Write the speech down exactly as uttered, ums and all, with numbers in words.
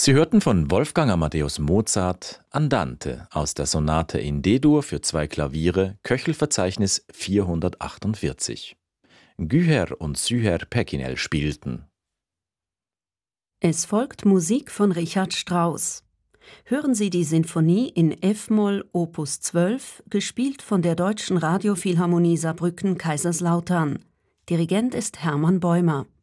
Sie hörten von Wolfgang Amadeus Mozart Andante aus der Sonate in D-Dur für zwei Klaviere, Köchelverzeichnis vierhundertachtundvierzig. Güher und Süher Pekinel spielten. Es folgt Musik von Richard Strauss. Hören Sie die Sinfonie in F-Moll Opus zwölf, gespielt von der Deutschen Radiophilharmonie Saarbrücken-Kaiserslautern. Dirigent ist Hermann Bäumer.